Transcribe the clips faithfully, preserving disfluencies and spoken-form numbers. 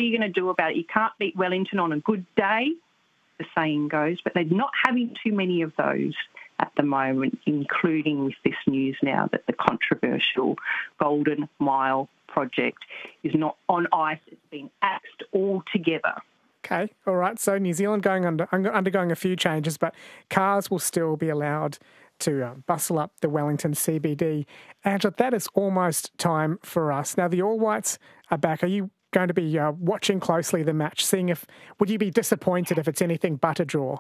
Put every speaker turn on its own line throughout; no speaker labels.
you going to do about it? You can't beat Wellington on a good day, the saying goes, but they're not having too many of those at the moment, including with this news now that the controversial Golden Mile project is not on ice. It's been axed altogether.
Okay, all right. So New Zealand going under, undergoing a few changes, but cars will still be allowed to uh, bustle up the Wellington C B D. Angela, that is almost time for us. Now, the All Whites are back. Are you going to be uh, watching closely the match, seeing if, would you be disappointed if it's anything but a draw?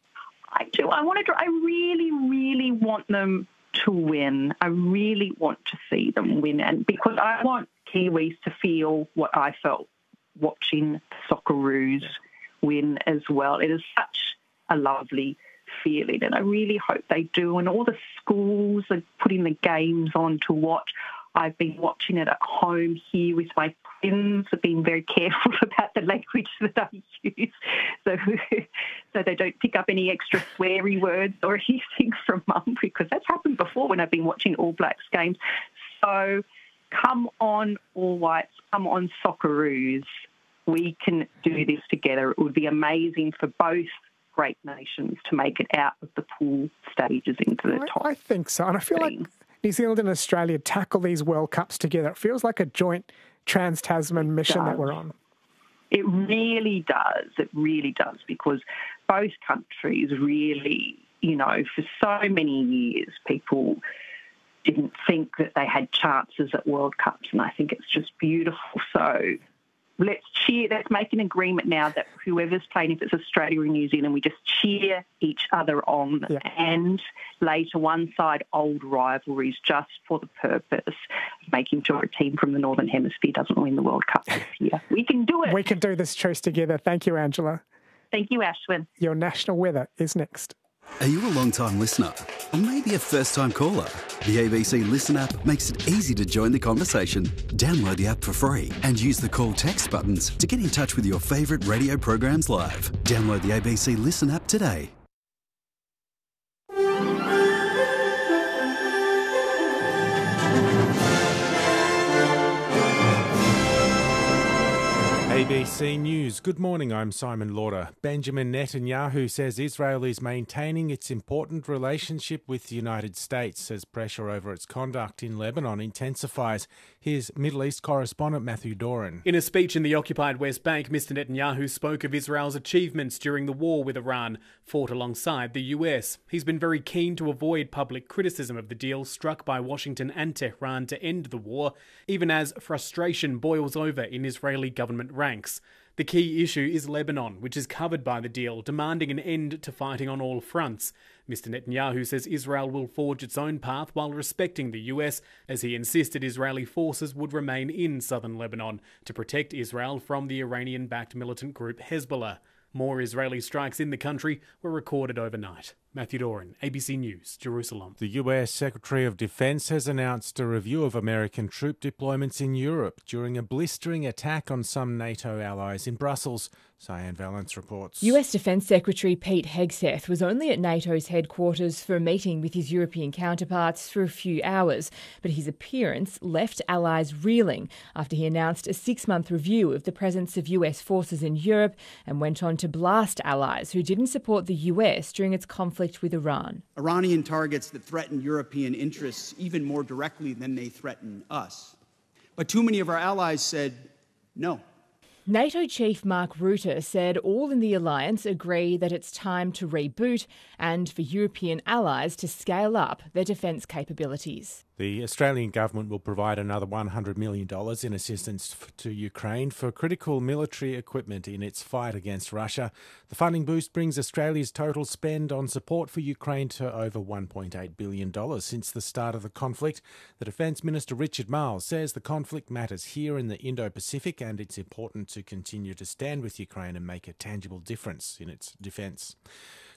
I do. I want to. I really, really want them to win. I really want to see them win, and because I want Kiwis to feel what I felt watching Socceroos win as well. It is such a lovely feeling, and I really hope they do. And all the schools are putting the games on to watch. I've been watching it at home here with my friends. I've been very careful about the language that I use, so so they don't pick up any extra sweary words or anything from mum, because that's happened before when I've been watching All Blacks games. So come on, All Whites, come on, Socceroos. We can do this together. It would be amazing for both great nations to make it out of the pool stages into the
I,
top.
I think so. And I feel
team.
like New Zealand and Australia tackle these World Cups together. It feels like a joint trans-Tasman mission that we're on.
It really does. It really does, because both countries really, you know, for so many years, people didn't think that they had chances at World Cups, and I think it's just beautiful. So let's cheer. Let's make an agreement now that whoever's playing, if it's Australia or New Zealand, we just cheer each other on, yeah. and lay to one side old rivalries just for the purpose of making sure a team from the Northern Hemisphere doesn't win the World Cup this year. We can do it.
We can do this truce together. Thank you, Angela.
Thank you, Ashwin.
Your national weather is next.
Are you a long-time listener? Or maybe a first-time caller? The A B C Listen app makes it easy to join the conversation. Download the app for free and use the call text buttons to get in touch with your favourite radio programs live. Download the A B C Listen app today.
A B C News. Good morning, I'm Simon Lauder. Benjamin Netanyahu says Israel is maintaining its important relationship with the United States as pressure over its conduct in Lebanon intensifies. Here's Middle East correspondent Matthew Doran.
In a speech in the occupied West Bank, Mister Netanyahu spoke of Israel's achievements during the war with Iran, fought alongside the U S. He's been very keen to avoid public criticism of the deal struck by Washington and Tehran to end the war, even as frustration boils over in Israeli government ranks. The key issue is Lebanon, which is covered by the deal, demanding an end to fighting on all fronts. Mister Netanyahu says Israel will forge its own path while respecting the U S, as he insisted Israeli forces would remain in southern Lebanon to protect Israel from the Iranian-backed militant group Hezbollah. More Israeli strikes in the country were recorded overnight. Matthew Doran, A B C News, Jerusalem.
The U S Secretary of Defense has announced a review of American troop deployments in Europe during a blistering attack on some NATO allies in Brussels. Cyan Valance reports.
U S Defence Secretary Pete Hegseth was only at NATO's headquarters for a meeting with his European counterparts for a few hours, but his appearance left allies reeling after he announced a six-month review of the presence of U S forces in Europe and went on to blast allies who didn't support the U S during its conflict with Iran.
Iranian targets that threaten European interests even more directly than they threaten us. But too many of our allies said no.
NATO chief Mark Rutte said all in the alliance agree that it's time to reboot and for European allies to scale up their defence capabilities.
The Australian government will provide another one hundred million dollars in assistance to Ukraine for critical military equipment in its fight against Russia. The funding boost brings Australia's total spend on support for Ukraine to over one point eight billion dollars since the start of the conflict. The Defence Minister Richard Marles says the conflict matters here in the Indo-Pacific and it's important to continue to stand with Ukraine and make a tangible difference in its defence.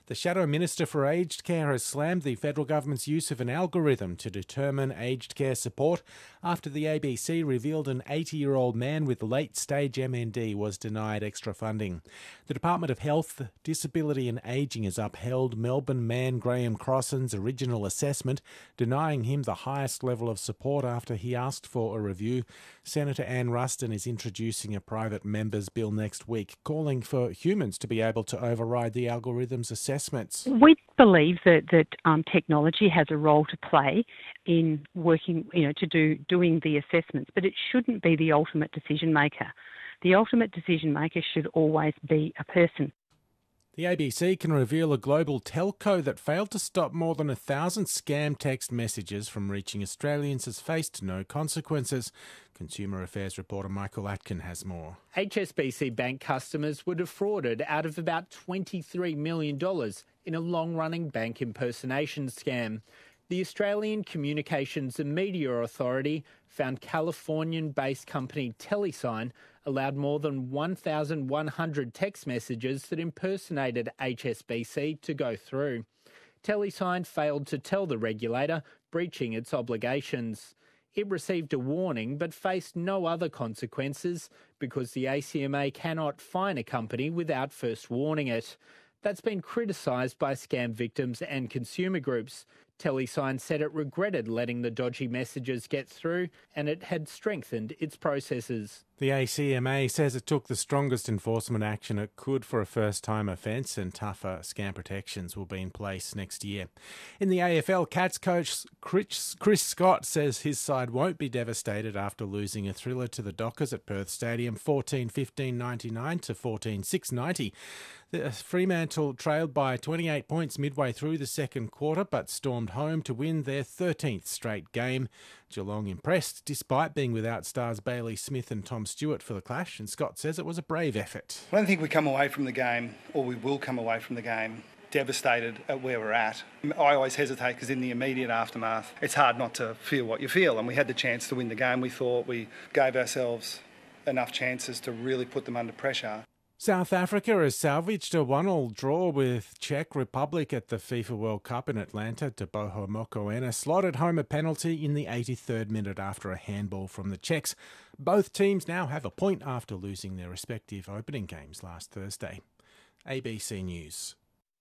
The Shadow Minister for Aged Care has slammed the federal government's use of an algorithm to determine aged care support after the A B C revealed an eighty-year-old man with late-stage M N D was denied extra funding. The Department of Health, Disability and Ageing has upheld Melbourne man Graham Crossan's original assessment, denying him the highest level of support after he asked for a review. Senator Anne Ruston is introducing a private member's bill next week, calling for humans to be able to override the algorithm's assessments.
We believe that, that um, technology has a role to play in working, you know, to do doing the assessments, but it shouldn't be the ultimate decision maker. The ultimate decision maker should always be a person.
The A B C can reveal a global telco that failed to stop more than a thousand scam text messages from reaching Australians has faced no consequences. Consumer Affairs reporter Michael Atkin has more.
H S B C Bank customers were defrauded out of about twenty-three million dollars in a long-running bank impersonation scam. The Australian Communications and Media Authority found Californian-based company Telesign allowed more than one thousand one hundred text messages that impersonated H S B C to go through. Telesign failed to tell the regulator, breaching its obligations. It received a warning but faced no other consequences because the A C M A cannot fine a company without first warning it. That's been criticised by scam victims and consumer groups. Telesign said it regretted letting the dodgy messages get through and it had strengthened its processes.
The A C M A says it took the strongest enforcement action it could for a first-time offence and tougher scam protections will be in place next year. In the A F L, Cats coach Chris, Chris Scott says his side won't be devastated after losing a thriller to the Dockers at Perth Stadium fourteen fifteen ninety-nine to fourteen six ninety. The Fremantle trailed by twenty-eight points midway through the second quarter but stormed home to win their thirteenth straight game. Geelong impressed despite being without stars Bailey Smith and Tom Stewart for the clash, and Scott says it was a brave effort.
I don't think we come away from the game, or we will come away from the game, devastated at where we're at. I always hesitate because in the immediate aftermath, it's hard not to feel what you feel, and we had the chance to win the game. We thought we gave ourselves enough chances to really put them under pressure.
South Africa has salvaged a one-all draw with Czech Republic at the FIFA World Cup in Atlanta. Teboho Mokoena slotted home a penalty in the eighty-third minute after a handball from the Czechs. Both teams now have a point after losing their respective opening games last Thursday. A B C News.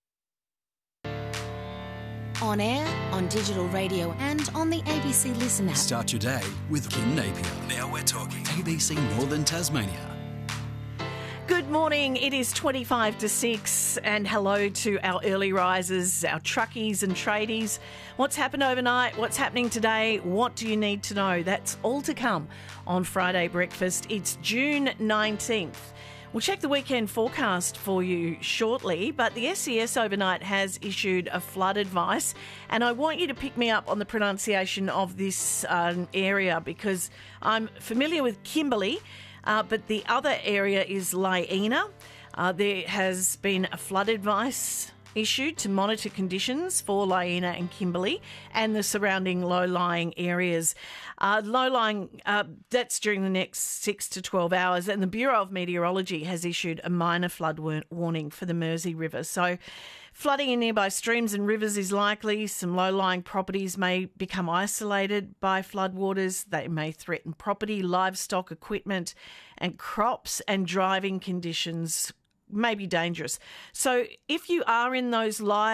On air, on digital radio and on the A B C Listen app.
Start your day with Kim Napier. Now we're talking A B C Northern Tasmania.
Good morning. It is twenty-five to six and hello to our early risers, our truckies and tradies. What's happened overnight? What's happening today? What do you need to know? That's all to come on Friday Breakfast. It's June nineteenth. We'll check the weekend forecast for you shortly, but the S E S overnight has issued a flood advice, and I want you to pick me up on the pronunciation of this um, area because I'm familiar with Kimberley. Uh, but the other area is Laina. Uh, there has been a flood advice issued to monitor conditions for Laina and Kimberley and the surrounding low-lying areas. Uh, low-lying, uh, that's during the next six to twelve hours, and the Bureau of Meteorology has issued a minor flood war- warning for the Mersey River. So flooding in nearby streams and rivers is likely. Some low-lying properties may become isolated by floodwaters. They may threaten property, livestock, equipment and crops, and driving conditions may be dangerous. So if you are in those lie,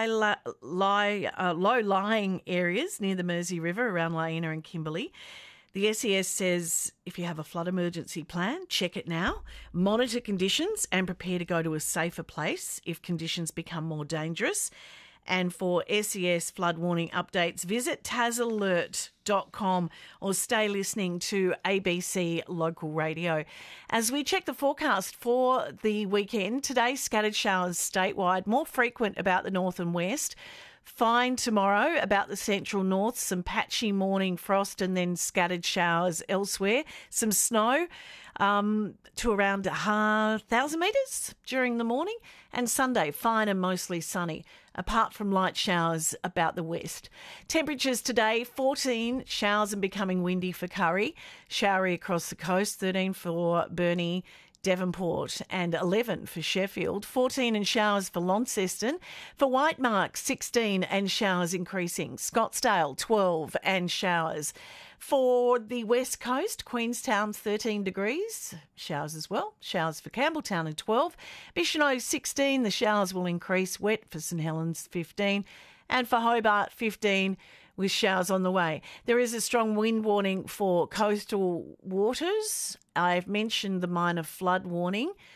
lie, uh, low-lying areas near the Mersey River around Laina and Kimberley, the S E S says if you have a flood emergency plan, check it now, monitor conditions and prepare to go to a safer place if conditions become more dangerous. And for S E S flood warning updates, visit tas alert dot com or stay listening to A B C Local Radio. As we check the forecast for the weekend, today scattered showers statewide, more frequent about the north and west. Fine tomorrow about the central north, some patchy morning frost and then scattered showers elsewhere. Some snow um, to around one thousand metres during the morning. And Sunday, fine and mostly sunny, apart from light showers about the west. Temperatures today, fourteen, showers and becoming windy for Curry. Showery across the coast, thirteen for Burnie, Devonport, and eleven for Sheffield, fourteen and showers for Launceston. For Whitemark, sixteen and showers increasing. Scottsdale, twelve and showers. For the West Coast, Queenstown, thirteen degrees, showers as well. Showers for Campbelltown at twelve. Bicheno, sixteen, the showers will increase. Wet for St Helens, fifteen. And for Hobart, fifteen, with showers on the way. There is a strong wind warning for coastal waters. I've mentioned the minor flood warning